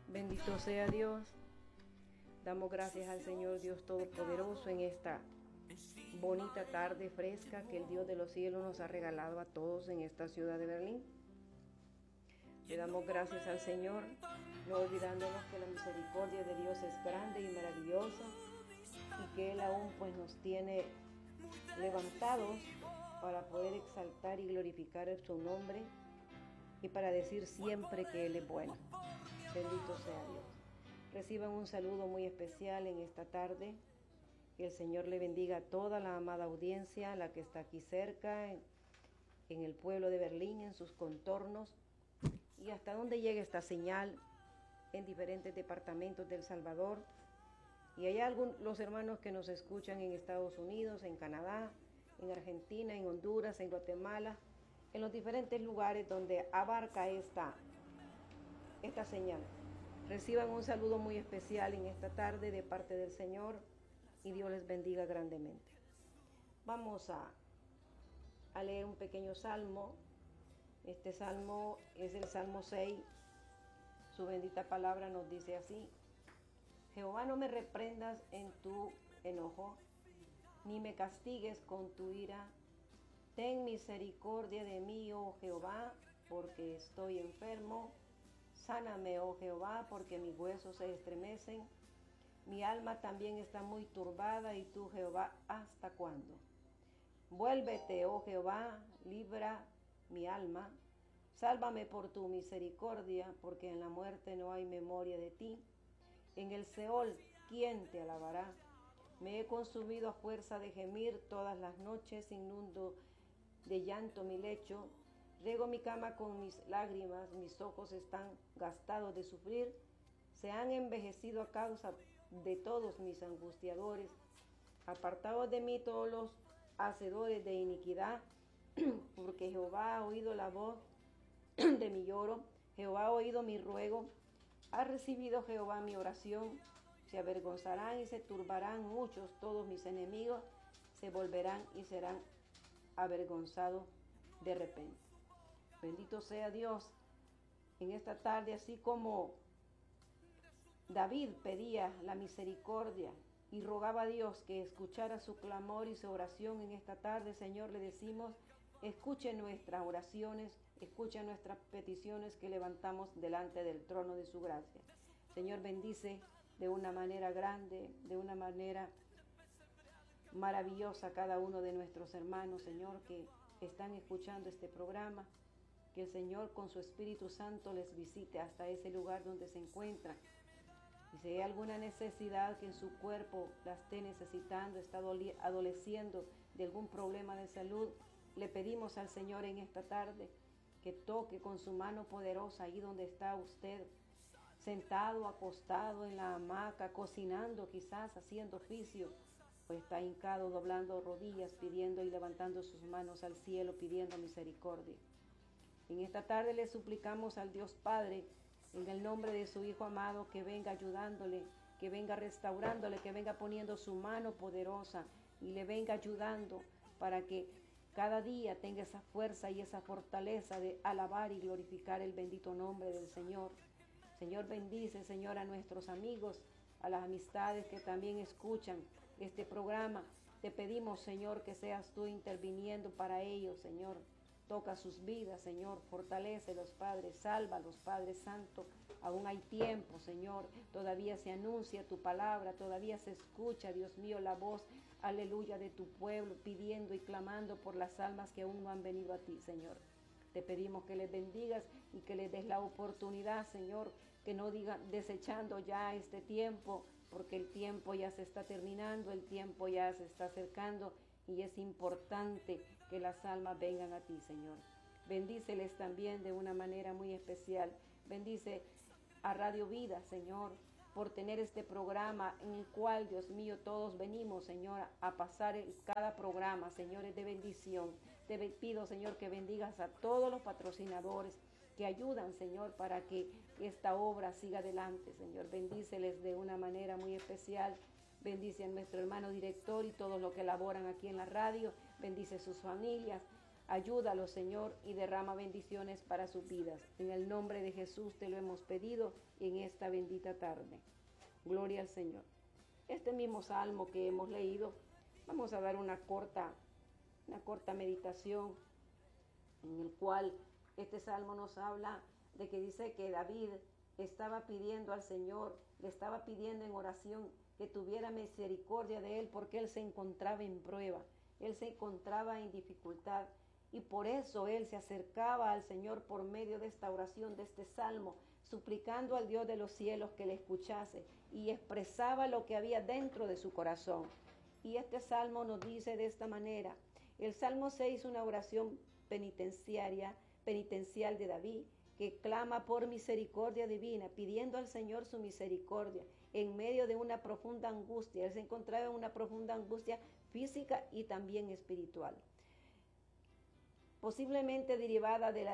Bendito sea Dios. Damos gracias al Señor Dios Todopoderoso en esta bonita tarde fresca que el Dios de los cielos nos ha regalado a todos en esta ciudad de Berlín. Le damos gracias al Señor, no olvidándonos que la misericordia de Dios es grande y maravillosa y que Él aún pues nos tiene levantados para poder exaltar y glorificar su nombre y para decir siempre que Él es bueno. Bendito sea Dios. Reciban un saludo muy especial en esta tarde. Que el Señor le bendiga a toda la amada audiencia, la que está aquí cerca, en el pueblo de Berlín, en sus contornos, y hasta donde llegue esta señal en diferentes departamentos del Salvador. Y hay los hermanos que nos escuchan en Estados Unidos, en Canadá, en Argentina, en Honduras, en Guatemala, en los diferentes lugares donde abarca esta señal. Reciban un saludo muy especial en esta tarde de parte del Señor y Dios les bendiga grandemente. Vamos a leer un pequeño salmo. Este salmo es el Salmo 6. Su bendita palabra nos dice así: Jehová, no me reprendas en tu enojo, ni me castigues con tu ira. Ten misericordia de mí, oh Jehová, porque estoy enfermo. Sáname, oh Jehová, porque mis huesos se estremecen. Mi alma también está muy turbada, y tú, Jehová, ¿hasta cuándo? Vuélvete, oh Jehová, libra mi alma. Sálvame por tu misericordia, porque en la muerte no hay memoria de ti. En el Seol, ¿quién te alabará? Me he consumido a fuerza de gemir todas las noches, inundo de llanto mi lecho. Riego mi cama con mis lágrimas, mis ojos están gastados de sufrir, se han envejecido a causa de todos mis angustiadores. Apartaos de mí todos los hacedores de iniquidad, porque Jehová ha oído la voz de mi lloro, Jehová ha oído mi ruego, ha recibido Jehová mi oración. Se avergonzarán y se turbarán muchos todos mis enemigos, se volverán y serán avergonzados de repente. Bendito sea Dios en esta tarde, así como David pedía la misericordia y rogaba a Dios que escuchara su clamor y su oración en esta tarde. Señor, le decimos, escuche nuestras oraciones, escuche nuestras peticiones que levantamos delante del trono de su gracia. Señor, bendice de una manera grande, de una manera maravillosa a cada uno de nuestros hermanos, Señor, que están escuchando este programa. Que el Señor con su Espíritu Santo les visite hasta ese lugar donde se encuentran. Y si hay alguna necesidad que en su cuerpo la esté necesitando, está adoleciendo de algún problema de salud, le pedimos al Señor en esta tarde que toque con su mano poderosa ahí donde está usted, sentado, acostado en la hamaca, cocinando, quizás haciendo oficio, o está hincado, doblando rodillas, pidiendo y levantando sus manos al cielo, pidiendo misericordia. En esta tarde le suplicamos al Dios Padre, en el nombre de su Hijo amado, que venga ayudándole, que venga restaurándole, que venga poniendo su mano poderosa y le venga ayudando para que cada día tenga esa fuerza y esa fortaleza de alabar y glorificar el bendito nombre del Señor. Señor, bendice, Señor, a nuestros amigos, a las amistades que también escuchan este programa. Te pedimos, Señor, que seas tú interviniendo para ellos, Señor. Toca sus vidas, Señor, fortalécelos, Padre, sálvalos, Padre Santo. Aún hay tiempo, Señor, todavía se anuncia tu palabra, todavía se escucha, Dios mío, la voz, aleluya, de tu pueblo, pidiendo y clamando por las almas que aún no han venido a ti, Señor. Te pedimos que les bendigas y que les des la oportunidad, Señor, que no digan desechando ya este tiempo, porque el tiempo ya se está terminando, el tiempo ya se está acercando. Y es importante que las almas vengan a ti, Señor. Bendíceles también de una manera muy especial. Bendice a Radio Vida, Señor, por tener este programa en el cual, Dios mío, todos venimos, Señor, a pasar cada programa, Señor, es de bendición. Te pido, Señor, que bendigas a todos los patrocinadores que ayudan, Señor, para que esta obra siga adelante, Señor. Bendíceles de una manera muy especial. Bendice a nuestro hermano director y todos los que laboran aquí en la radio. Bendice sus familias. Ayúdalo, Señor, y derrama bendiciones para sus vidas. En el nombre de Jesús te lo hemos pedido en esta bendita tarde. Gloria al Señor. Este mismo salmo que hemos leído, vamos a dar una corta meditación en el cual este salmo nos habla de que dice que David estaba pidiendo al Señor, le estaba pidiendo en oración que tuviera misericordia de él porque él se encontraba en prueba, él se encontraba en dificultad y por eso él se acercaba al Señor por medio de esta oración, de este salmo, suplicando al Dios de los cielos que le escuchase y expresaba lo que había dentro de su corazón. Y este salmo nos dice de esta manera: el Salmo 6 es una oración penitencial de David, que clama por misericordia divina, pidiendo al Señor su misericordia en medio de una profunda angustia. Él se encontraba en una profunda angustia física y también espiritual, posiblemente derivada de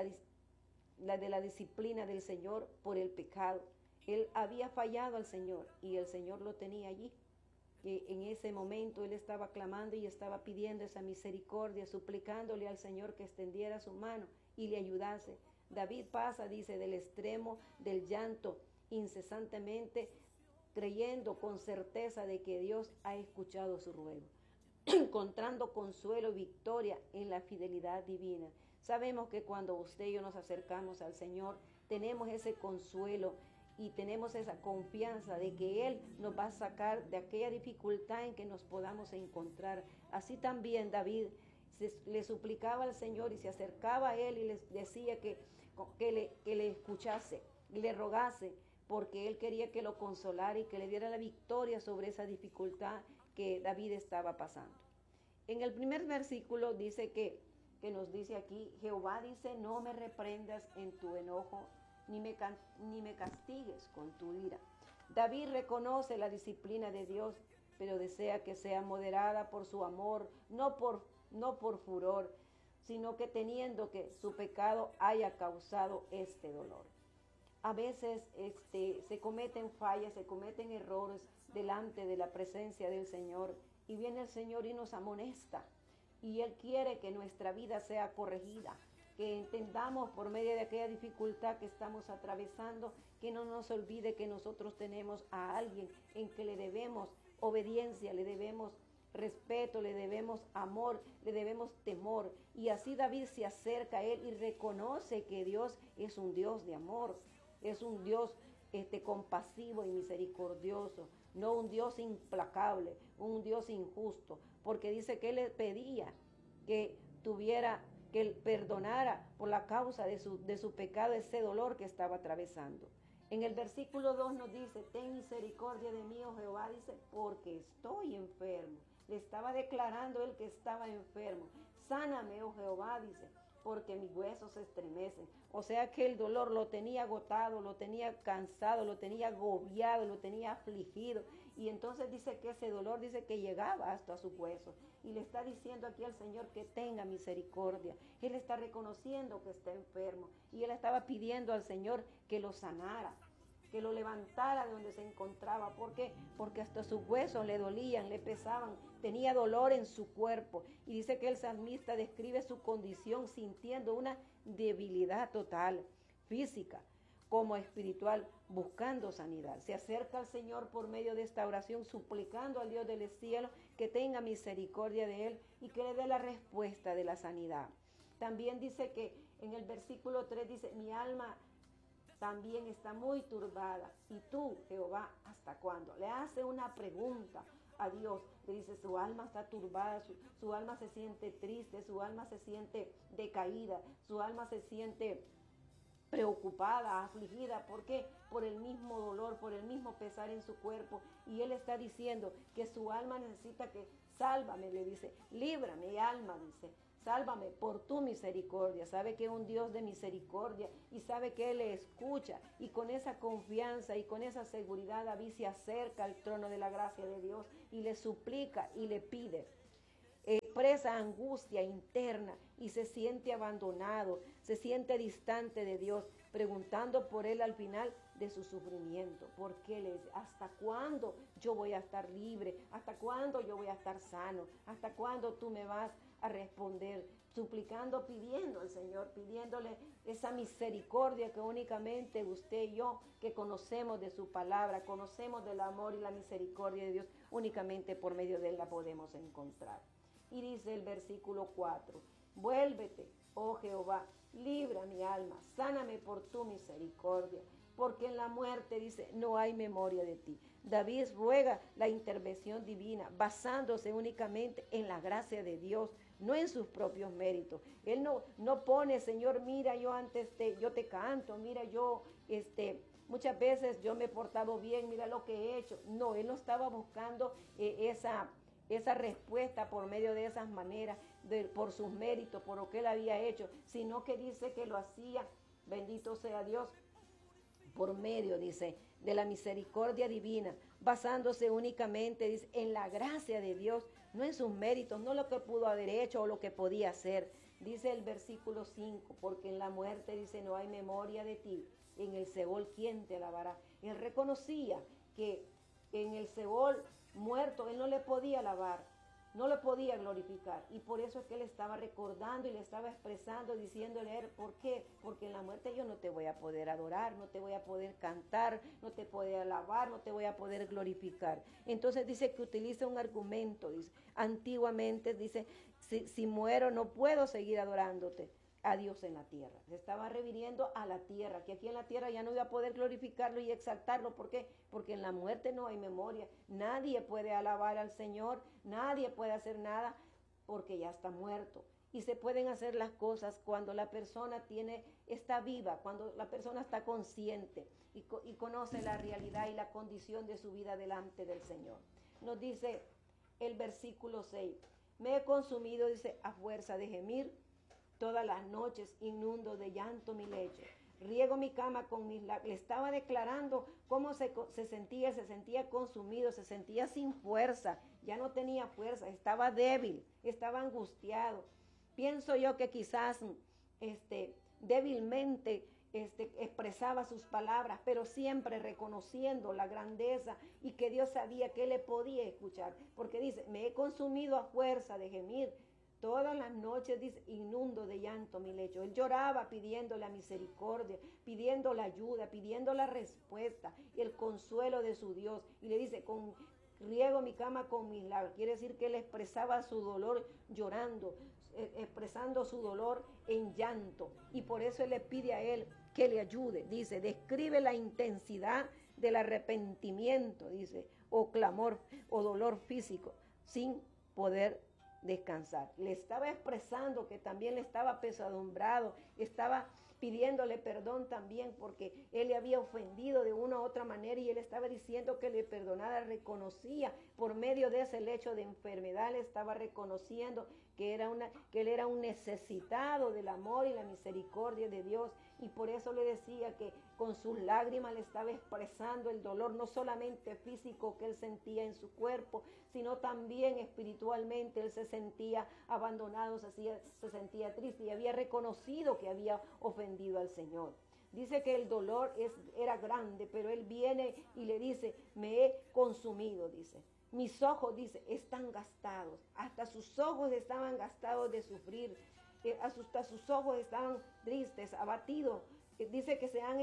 la disciplina del Señor por el pecado. Él había fallado al Señor y el Señor lo tenía allí. En ese momento él estaba clamando y estaba pidiendo esa misericordia, suplicándole al Señor que extendiera su mano y le ayudase. David pasa, dice, del extremo del llanto incesantemente, creyendo con certeza de que Dios ha escuchado su ruego, encontrando consuelo y victoria en la fidelidad divina. Sabemos que cuando usted y yo nos acercamos al Señor, tenemos ese consuelo y tenemos esa confianza de que Él nos va a sacar de aquella dificultad en que nos podamos encontrar. Así también David le suplicaba al Señor y se acercaba a Él y le decía que le escuchase, le rogase, porque Él quería que lo consolara y que le diera la victoria sobre esa dificultad que David estaba pasando. En el primer versículo dice que nos dice aquí: Jehová dice, no me reprendas en tu enojo, ni me castigues con tu ira. David reconoce la disciplina de Dios, pero desea que sea moderada por su amor, no por furor, sino que teniendo que su pecado haya causado este dolor. A veces se cometen fallas, se cometen errores delante de la presencia del Señor, y viene el Señor y nos amonesta, y Él quiere que nuestra vida sea corregida, que entendamos por medio de aquella dificultad que estamos atravesando, que no nos olvide que nosotros tenemos a alguien en que le debemos obediencia, le debemos respeto, le debemos amor, le debemos temor. Y así David se acerca a Él y reconoce que Dios es un Dios de amor, es un Dios compasivo y misericordioso, no un Dios implacable, un Dios injusto, porque dice que Él le pedía que Él perdonara por la causa de su pecado ese dolor que estaba atravesando. En el versículo 2 nos dice: ten misericordia de mí, oh Jehová, dice, porque estoy enfermo. Le estaba declarando él que estaba enfermo. Sáname, oh Jehová, dice, porque mis huesos se estremecen. O sea que el dolor lo tenía agotado, lo tenía cansado, lo tenía agobiado, lo tenía afligido. Y entonces dice que ese dolor, dice que llegaba hasta sus huesos. Y le está diciendo aquí al Señor que tenga misericordia. Él está reconociendo que está enfermo. Y él estaba pidiendo al Señor que lo sanara, que lo levantara de donde se encontraba. ¿Por qué? Porque hasta sus huesos le dolían, le pesaban, tenía dolor en su cuerpo. Y dice que el salmista describe su condición sintiendo una debilidad total, física como espiritual, buscando sanidad. Se acerca al Señor por medio de esta oración, suplicando al Dios del cielo que tenga misericordia de él y que le dé la respuesta de la sanidad. También dice que en el versículo 3 dice: mi alma también está muy turbada. ¿Y tú, Jehová, hasta cuándo? Le hace una pregunta a Dios. Le dice: su alma está turbada, su alma se siente triste, su alma se siente decaída, su alma se siente preocupada, afligida. ¿Por qué? Por el mismo dolor, por el mismo pesar en su cuerpo. Y él está diciendo que su alma necesita que sálvame, le dice, líbrame, alma, dice. Sálvame por tu misericordia. Sabe que es un Dios de misericordia y sabe que Él le escucha. Y con esa confianza y con esa seguridad David se acerca al trono de la gracia de Dios y le suplica y le pide. Expresa angustia interna y se siente abandonado, se siente distante de Dios, preguntando por él al final de su sufrimiento. ¿Por qué le dice? ¿Hasta cuándo yo voy a estar libre? ¿Hasta cuándo yo voy a estar sano? ¿Hasta cuándo tú me vas a responder? suplicando, pidiendo al Señor, pidiéndole esa misericordia que únicamente usted y yo, que conocemos de su palabra, conocemos del amor y la misericordia de Dios, únicamente por medio de él la podemos encontrar. Y dice el versículo 4, vuélvete, oh Jehová, libra mi alma, sáname por tu misericordia, porque en la muerte, dice, no hay memoria de ti. David ruega la intervención divina, basándose únicamente en la gracia de Dios, no en sus propios méritos. Él no pone, Señor, mira, yo te canto, mira, muchas veces yo me he portado bien, mira lo que he hecho. No, él no estaba buscando esa respuesta por medio de esas maneras, por sus méritos, por lo que él había hecho, sino que dice que lo hacía, bendito sea Dios, por medio, dice, de la misericordia divina, basándose únicamente, dice, en la gracia de Dios, no en sus méritos, no lo que pudo haber hecho o lo que podía hacer. Dice el versículo 5, porque en la muerte, dice, no hay memoria de ti, en el Seol, ¿quién te alabará? Él reconocía que en el Seol muerto, él no le podía alabar, no le podía glorificar, y por eso es que él estaba recordando y le estaba expresando, diciéndole a él, ¿por qué? Porque en la muerte yo no te voy a poder adorar, no te voy a poder cantar, no te voy a alabar, no te voy a poder glorificar. Entonces dice que utiliza un argumento, dice, antiguamente dice, si muero no puedo seguir adorándote a Dios en la tierra. Se estaba refiriendo a la tierra, que aquí en la tierra ya no iba a poder glorificarlo y exaltarlo. ¿Por qué? Porque en la muerte no hay memoria. Nadie puede alabar al Señor, nadie puede hacer nada porque ya está muerto. Y se pueden hacer las cosas cuando la persona está viva, cuando la persona está consciente y conoce la realidad y la condición de su vida delante del Señor. Nos dice el versículo 6, me he consumido, dice, a fuerza de gemir. Todas las noches inundo de llanto mi lecho, riego mi cama con mis lágrimas. Le estaba declarando cómo se sentía consumido, se sentía sin fuerza, ya no tenía fuerza, estaba débil, estaba angustiado. Pienso yo que quizás débilmente expresaba sus palabras, pero siempre reconociendo la grandeza y que Dios sabía que le podía escuchar, porque dice, me he consumido a fuerza de gemir. Todas las noches, dice, inundo de llanto mi lecho. Él lloraba pidiendo la misericordia, pidiendo la ayuda, pidiendo la respuesta y el consuelo de su Dios. Y le dice, riego mi cama con mis lágrimas. Quiere decir que él expresaba su dolor llorando, expresando su dolor en llanto. Y por eso él le pide a él que le ayude. Dice, describe la intensidad del arrepentimiento, dice, o clamor o dolor físico, sin poder descansar. Le estaba expresando que también le estaba apesadumbrado, estaba pidiéndole perdón también porque él le había ofendido de una u otra manera y él estaba diciendo que le perdonara, reconocía por medio de ese lecho de enfermedad, le estaba reconociendo que él era un necesitado del amor y la misericordia de Dios, y por eso le decía que con sus lágrimas le estaba expresando el dolor no solamente físico que él sentía en su cuerpo, sino también espiritualmente. Él se sentía abandonado, se sentía triste y había reconocido que había ofendido al Señor. Dice que el dolor era grande, pero él viene y le dice, me he consumido, dice. Mis ojos, dice, están gastados. Hasta sus ojos estaban gastados de sufrir. Hasta sus ojos estaban tristes, abatidos. Dice que se han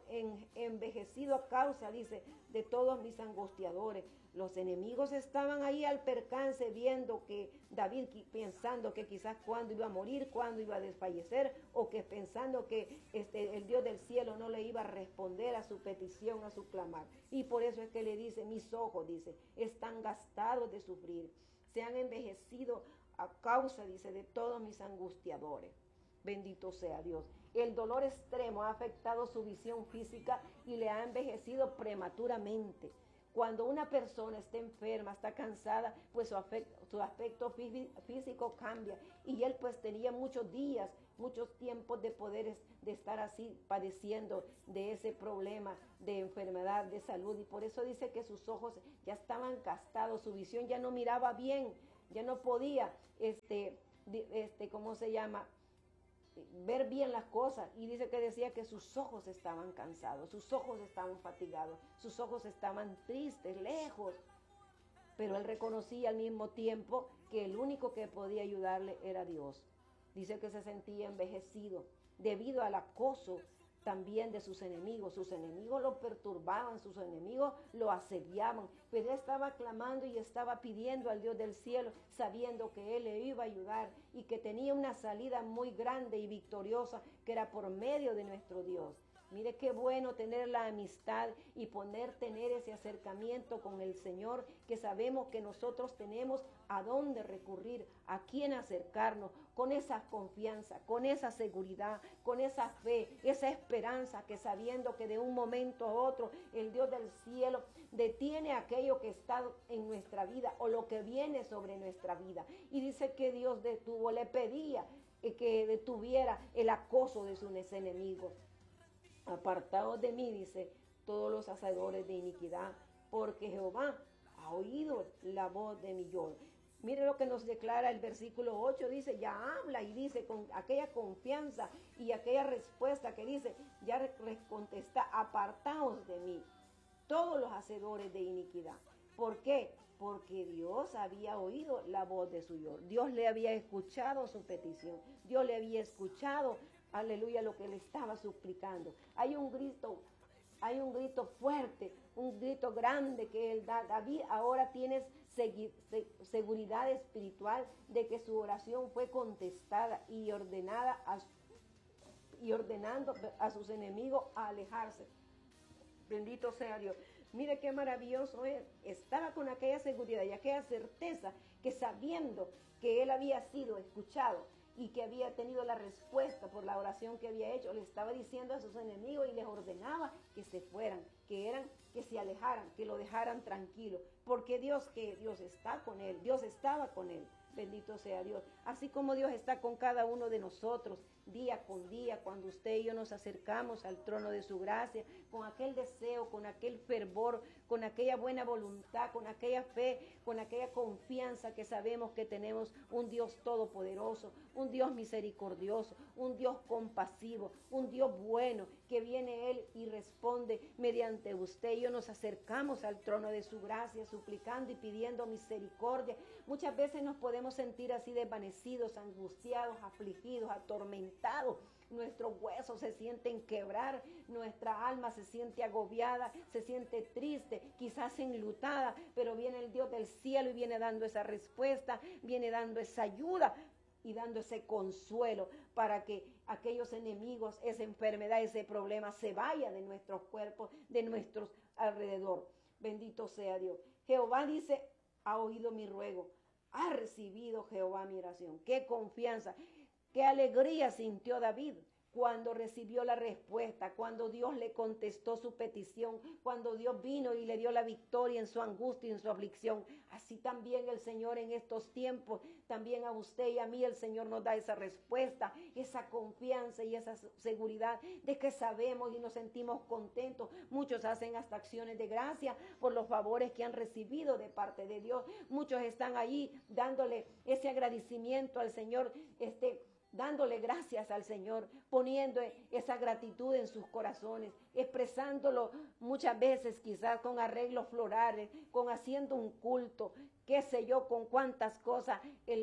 envejecido a causa, dice, de todos mis angustiadores. Los enemigos estaban ahí al percance viendo que David, pensando que quizás cuándo iba a morir, cuándo iba a desfallecer, o que pensando que el Dios del cielo no le iba a responder a su petición, a su clamar. Y por eso es que le dice, mis ojos, dice, están gastados de sufrir. Se han envejecido a causa, dice, de todos mis angustiadores. Bendito sea Dios. El dolor extremo ha afectado su visión física y le ha envejecido prematuramente. Cuando una persona está enferma, está cansada, pues su aspecto físico cambia. Y él pues tenía muchos días, muchos tiempos de poder de estar así padeciendo de ese problema de enfermedad, de salud. Y por eso dice que sus ojos ya estaban gastados, su visión ya no miraba bien, ya no podía, ¿cómo se llama?, ver bien las cosas. Y dice que decía que sus ojos estaban cansados, sus ojos estaban fatigados, sus ojos estaban tristes, lejos. Pero él reconocía al mismo tiempo que el único que podía ayudarle era Dios. Dice que se sentía envejecido debido al acoso también de sus enemigos. Sus enemigos lo perturbaban, sus enemigos lo asediaban, pero él estaba clamando y estaba pidiendo al Dios del cielo, sabiendo que él le iba a ayudar y que tenía una salida muy grande y victoriosa, que era por medio de nuestro Dios. Mire qué bueno tener la amistad y tener ese acercamiento con el Señor, que sabemos que nosotros tenemos a dónde recurrir, a quién acercarnos, con esa confianza, con esa seguridad, con esa fe, esa esperanza, que sabiendo que de un momento a otro el Dios del cielo detiene aquello que está en nuestra vida o lo que viene sobre nuestra vida. Y dice que Dios le pedía que detuviera el acoso de sus enemigos. Apartados de mí, dice, todos los hacedores de iniquidad, porque Jehová ha oído la voz de mi lloro. Mire lo que nos declara el versículo 8, dice, ya habla y dice con aquella confianza y aquella respuesta que dice, ya les contesta, apartaos de mí, todos los hacedores de iniquidad. ¿Por qué? Porque Dios había oído la voz de su lloro. Dios le había escuchado su petición. Dios le había escuchado, aleluya, lo que le estaba suplicando. Hay un grito fuerte, un grito grande que él da. David ahora tiene seguridad espiritual de que su oración fue contestada y ordenando a sus enemigos a alejarse. Bendito sea Dios. Mire qué maravilloso es. Estaba con aquella seguridad y aquella certeza que, sabiendo que él había sido escuchado y que había tenido la respuesta por la oración que había hecho, le estaba diciendo a sus enemigos y les ordenaba que se fueran, que se alejaran, que lo dejaran tranquilo, porque Dios está con él, Dios estaba con él. Bendito sea Dios. Así como Dios está con cada uno de nosotros, día con día, cuando usted y yo nos acercamos al trono de su gracia, con aquel deseo, con aquel fervor, con aquella buena voluntad, con aquella fe, con aquella confianza que sabemos que tenemos un Dios todopoderoso, un Dios misericordioso, un Dios compasivo, un Dios bueno, que viene Él y responde mediante usted y yo. Nos acercamos al trono de su gracia, suplicando y pidiendo misericordia. Muchas veces nos podemos sentir así desvanecidos, angustiados, afligidos, atormentados. Nuestros huesos se sienten quebrar, nuestra alma se siente agobiada, se siente triste, quizás enlutada, pero viene el Dios del cielo y viene dando esa respuesta, viene dando esa ayuda y dando ese consuelo para que aquellos enemigos, esa enfermedad, ese problema se vaya de nuestros cuerpos, de nuestros alrededor. Bendito sea Dios. Jehová dice, ha oído mi ruego, ha recibido Jehová mi oración. Qué confianza, qué alegría sintió David cuando recibió la respuesta, cuando Dios le contestó su petición, cuando Dios vino y le dio la victoria en su angustia y en su aflicción. Así también el Señor en estos tiempos, también a usted y a mí el Señor nos da esa respuesta, esa confianza y esa seguridad de que sabemos y nos sentimos contentos. Muchos hacen hasta acciones de gracia por los favores que han recibido de parte de Dios. Muchos están allí dándole ese agradecimiento al Señor, dándole gracias al Señor, poniendo esa gratitud en sus corazones, expresándolo muchas veces quizás con arreglos florales, con haciendo un culto, qué sé yo, con cuántas cosas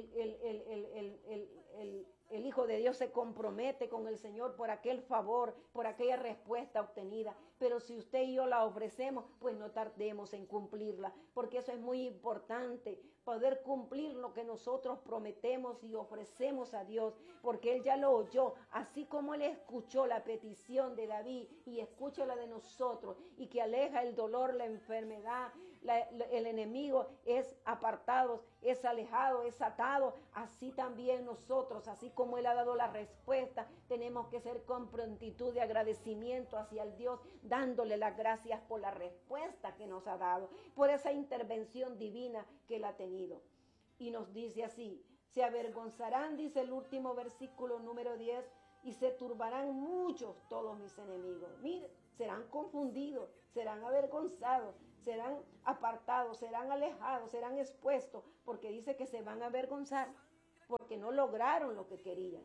el Hijo de Dios se compromete con el Señor por aquel favor, por aquella respuesta obtenida. Pero si usted y yo la ofrecemos, pues no tardemos en cumplirla, porque eso es muy importante, poder cumplir lo que nosotros prometemos y ofrecemos a Dios, porque Él ya lo oyó, así como Él escuchó la petición de David y escucha la de nosotros, y que aleja el dolor, la enfermedad, el enemigo es apartado, es alejado, es atado. Así también nosotros, así como Él ha dado la respuesta, tenemos que ser con prontitud de agradecimiento hacia el Dios, dándole las gracias por la respuesta que nos ha dado, por esa intervención divina que Él ha tenido. Y nos dice así, se avergonzarán, dice el último versículo número 10, y se turbarán muchos todos mis enemigos. Mire, serán confundidos, serán avergonzados, serán apartados, serán alejados, serán expuestos, porque dice que se van a avergonzar, porque no lograron lo que querían.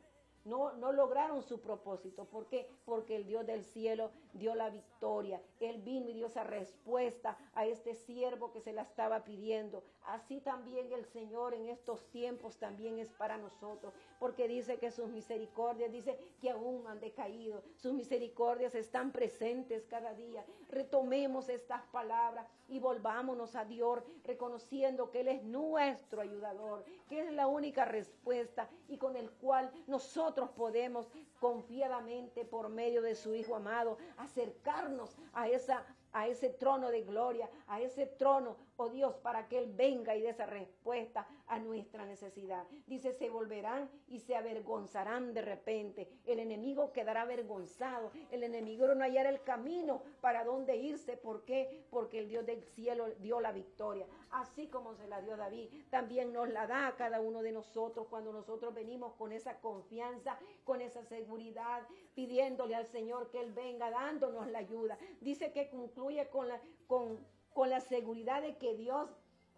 no lograron su propósito. ¿Por qué? Porque el Dios del cielo dio la victoria. Él vino y dio esa respuesta a este siervo que se la estaba pidiendo. Así también el Señor en estos tiempos también es para nosotros, porque dice que sus misericordias, dice que aún no han decaído, sus misericordias están presentes cada día. Retomemos estas palabras y volvámonos a Dios, reconociendo que Él es nuestro ayudador, que es la única respuesta y con el cual nosotros podemos confiadamente por medio de su Hijo amado acercarnos a ese trono de gloria, a ese trono, oh Dios, para que Él venga y dé esa respuesta a nuestra necesidad. Dice, se volverán y se avergonzarán de repente. El enemigo quedará avergonzado. El enemigo no hallará el camino para dónde irse. ¿Por qué? Porque el Dios del cielo dio la victoria. Así como se la dio a David, también nos la da a cada uno de nosotros cuando nosotros venimos con esa confianza, con esa seguridad, pidiéndole al Señor que Él venga dándonos la ayuda. Dice que concluye con la seguridad de que Dios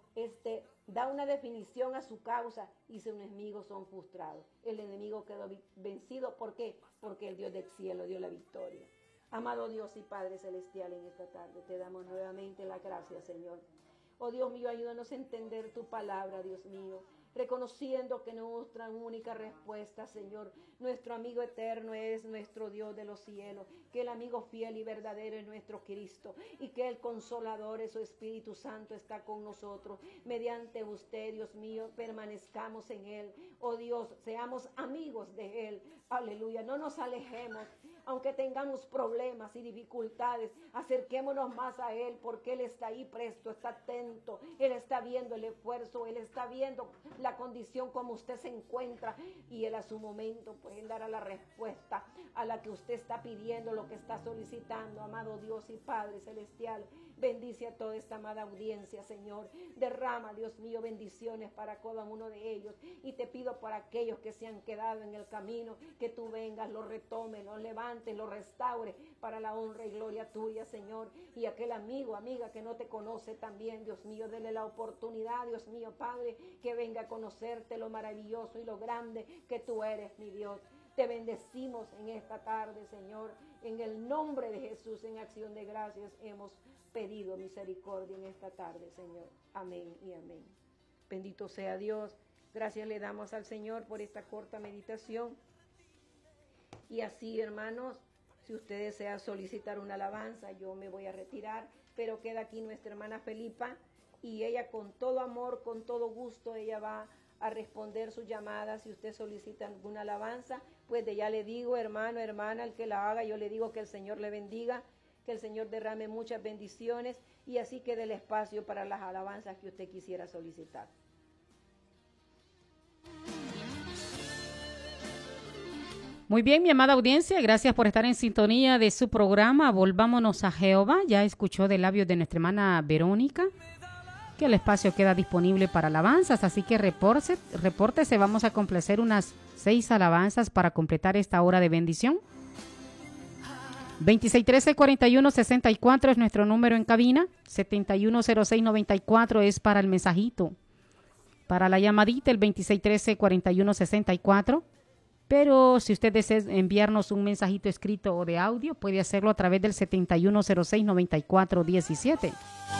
da una definición a su causa y sus enemigos son frustrados. El enemigo quedó vencido. ¿Por qué? Porque el Dios del cielo dio la victoria. Amado Dios y Padre Celestial, en esta tarde te damos nuevamente la gracia, Señor. Oh Dios mío, ayúdanos a entender tu palabra, Dios mío, reconociendo que nuestra única respuesta, Señor, nuestro amigo eterno es nuestro Dios de los cielos, que el amigo fiel y verdadero es nuestro Cristo y que el Consolador, su Espíritu Santo, está con nosotros. Mediante usted, Dios mío, permanezcamos en Él. Oh Dios, seamos amigos de Él. Aleluya, no nos alejemos. Aunque tengamos problemas y dificultades, acerquémonos más a Él, porque Él está ahí presto, está atento. Él está viendo el esfuerzo, Él está viendo la condición como usted se encuentra, y Él a su momento pues Él dará la respuesta a la que usted está pidiendo, lo que está solicitando. Amado Dios y Padre Celestial, bendice a toda esta amada audiencia, Señor. Derrama, Dios mío, bendiciones para cada uno de ellos. Y te pido para aquellos que se han quedado en el camino, que tú vengas, los retomes, los levantes, los restaures para la honra y gloria tuya, Señor. Y aquel amigo, amiga que no te conoce también, Dios mío, denle la oportunidad, Dios mío, Padre, que venga a conocerte lo maravilloso y lo grande que tú eres, mi Dios. Te bendecimos en esta tarde, Señor. En el nombre de Jesús, en acción de gracias, hemos pedido misericordia en esta tarde, Señor. Amén y amén. Bendito sea Dios. Gracias le damos al Señor por esta corta meditación. Y así, hermanos, si usted desea solicitar una alabanza, yo me voy a retirar, pero queda aquí nuestra hermana Felipa, y ella con todo amor, con todo gusto, ella va a responder sus llamadas. Si usted solicita alguna alabanza, pues de ya le digo, hermano, hermana, el que la haga, yo le digo que el Señor le bendiga, que el Señor derrame muchas bendiciones, y así quede el espacio para las alabanzas que usted quisiera solicitar. Muy bien, mi amada audiencia, gracias por estar en sintonía de su programa Volvámonos a Jehová. Ya escuchó de labios de nuestra hermana Verónica que el espacio queda disponible para alabanzas, así que repórtese, vamos a complacer unas 6 alabanzas para completar esta hora de bendición. 2613-4164 es nuestro número en cabina, 710694 es para el mensajito, para la llamadita el 2613-4164, pero si usted desea enviarnos un mensajito escrito o de audio, puede hacerlo a través del 71069417.